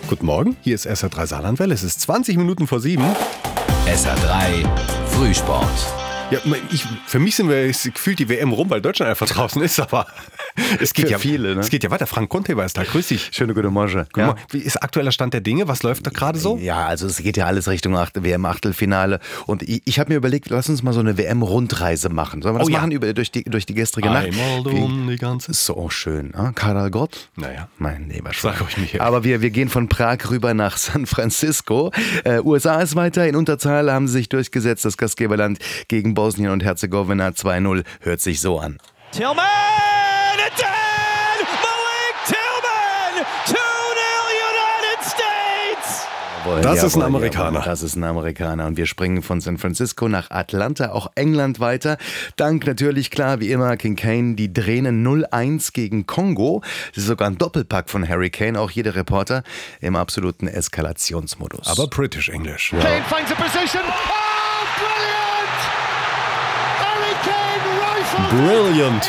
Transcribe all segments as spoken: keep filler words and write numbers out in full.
Guten Morgen, hier ist S R drei Saarlandwelle. Es ist zwanzig Minuten vor sieben. S R drei Frühsport. Ja, ich, für mich sind wir gefühlt die W M rum, weil Deutschland einfach draußen ist, aber es geht, ja, viele, ne? es geht ja weiter. Frank Conte war es da, grüß dich. Schöne gute Morgen. Ja. Mal, wie ist aktueller Stand der Dinge? Was läuft da gerade so? Ja, also es geht ja alles Richtung W M-Achtelfinale und ich, ich habe mir überlegt, lass uns mal so eine W M-Rundreise machen. Sollen wir das oh, machen ja. über, durch, die, durch die gestrige Nacht? Einmal um die ganze... So schön, ne? Karel Gott? Naja. Mein lieber Schwein. Sag euch nicht. Aber wir, wir gehen von Prag rüber nach San Francisco. Äh, U S A ist weiter, in Unterzahl haben sie sich durchgesetzt, das Gastgeberland gegen Bosnien und Herzegowina zwei null, hört sich so an. Tillman! It's in! Malik Tillman! two nil United States! Jawohl, das jawohl, ist ein Amerikaner. Jawohl, das ist ein Amerikaner. Und wir springen von San Francisco nach Atlanta, auch England weiter. Dank natürlich, klar, wie immer, King Kane, die Tränen null eins gegen Kongo. Das ist sogar ein Doppelpack von Harry Kane, auch jeder Reporter im absoluten Eskalationsmodus. Aber British English. Ja. Kane finds a position. Oh, brilliant! Brilliant.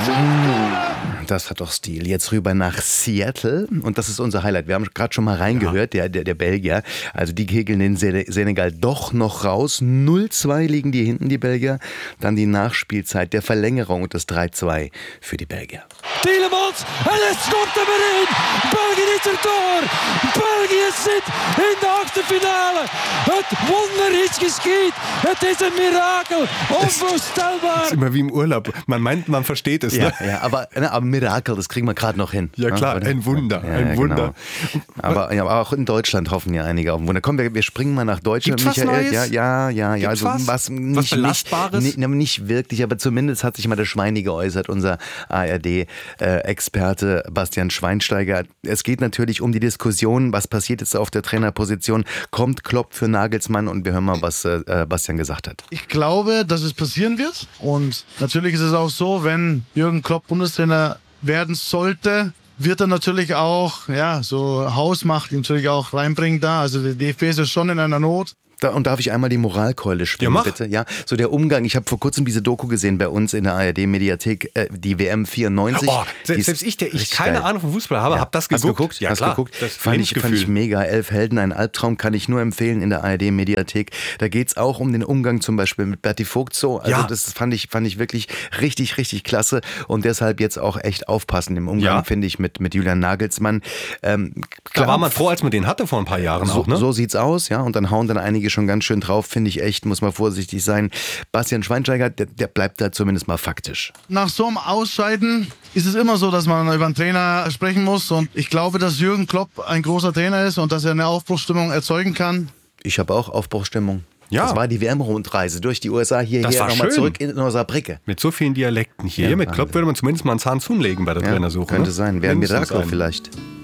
Das hat doch Stil. Jetzt rüber nach Seattle und das ist unser Highlight. Wir haben gerade schon mal reingehört, ja. der, der, der Belgier. Also die kegeln den Senegal doch noch raus. null zwei liegen die hinten, die Belgier. Dann die Nachspielzeit der Verlängerung und das drei zwei für die Belgier. Tielemans, en het stopt hem erin. België is er door. België zit in de achterfinale. Het Wunder ist geschied. Het is een mirakel. Onvoorstelbaar. Das ist immer wie im Urlaub. Man meint, man versteht es. Ja, ne? ja aber, ne, aber Mirakel, das kriegen wir gerade noch hin. Ja klar, oder? ein Wunder, ja, ein ja, Wunder. Genau. Aber, ja, aber auch in Deutschland hoffen ja einige auf ein Wunder. Komm, wir, wir springen mal nach Deutschland. Gibt's was Michael. Neues? Ja, ja, ja. ja Gibt's also was? was nicht, Was Belastbares? Nicht, nicht, nicht wirklich, aber zumindest hat sich mal der Schweini geäußert, unser A R D-Experte Bastian Schweinsteiger. Es geht natürlich um die Diskussion, was passiert jetzt auf der Trainerposition. Kommt Klopp für Nagelsmann? Und wir hören mal, was äh, Bastian gesagt hat. Ich glaube, dass es passieren wird. Und natürlich ist es auch so, wenn Jürgen Klopp Bundestrainer werden sollte, wird er natürlich auch, ja, so Hausmacht natürlich auch reinbringen da. Also der D F B ist ja schon in einer Not. Da, und darf ich einmal die Moralkeule schwingen, ja, bitte? Ja, so der Umgang. Ich habe vor kurzem diese Doku gesehen bei uns in der A R D-Mediathek, äh, die W M vierundneunzig. Oh, selbst, selbst ich, der ich keine geil. Ahnung von Fußball habe, ja. habe das Hast geguckt. geguckt? Ja, Hast klar. geguckt? Das fand, ich, fand ich mega. Elf Helden, ein Albtraum, kann ich nur empfehlen in der A R D-Mediathek. Da geht's auch um den Umgang zum Beispiel mit Berti Vogt so. Also ja. das fand ich, fand ich wirklich richtig, richtig klasse. Und deshalb jetzt auch echt aufpassen im Umgang, ja. finde ich, mit, mit Julian Nagelsmann. Ähm, klar, da war man froh, als man den hatte vor ein paar Jahren so, auch, ne? So sieht's aus, ja. Und dann hauen dann einige schon ganz schön drauf, finde ich echt, muss man vorsichtig sein. Bastian Schweinsteiger, der, der bleibt da zumindest mal faktisch. Nach so einem Ausscheiden ist es immer so, dass man über einen Trainer sprechen muss. Und ich glaube, dass Jürgen Klopp ein großer Trainer ist und dass er eine Aufbruchsstimmung erzeugen kann. Ich habe auch Aufbruchsstimmung. Ja. Das war die W M-Rundreise durch die U S A hierher nochmal zurück in Osnabrück. Mit so vielen Dialekten hier. Ja, mit Klopp würde man zumindest mal einen Zahn zulegen bei der ja, Trainersuche. Könnte ne? sein. Wäre ein Mindestens Mirakel einen. vielleicht.